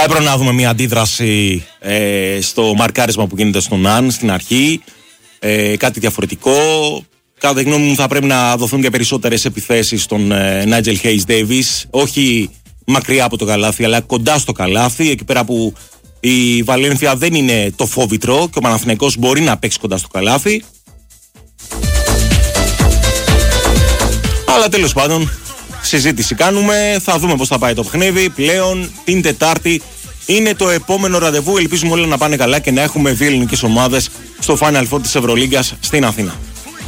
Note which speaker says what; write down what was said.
Speaker 1: έπρεπε να δούμε μια αντίδραση στο μαρκάρισμα που γίνεται στον Ναν στην αρχή. Κάτι διαφορετικό. Κατά τη γνώμη μου θα πρέπει να δοθούν και περισσότερες επιθέσεις στον Nigel Hayes Davis. Όχι μακριά από το καλάθι, αλλά κοντά στο καλάθι. Εκεί πέρα που η Βαλένθια δεν είναι το φόβητρο και ο Παναθηναϊκός μπορεί να παίξει κοντά στο καλάθι. Αλλά τέλος πάντων, συζήτηση κάνουμε. Θα δούμε πώς θα πάει το παιχνίδι. Πλέον την Τετάρτη είναι το επόμενο ραντεβού. Ελπίζουμε όλα να πάνε καλά και να έχουμε δύο ελληνικές ομάδες στο Final Four της Ευρωλίγκας στην Αθήνα.